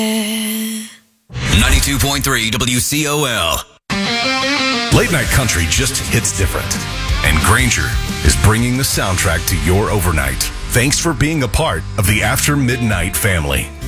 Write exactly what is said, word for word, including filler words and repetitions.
ninety-two point three W C O L. Late night country just hits different. And Granger is bringing the soundtrack to your overnight. Thanks for being a part of the After Midnight family.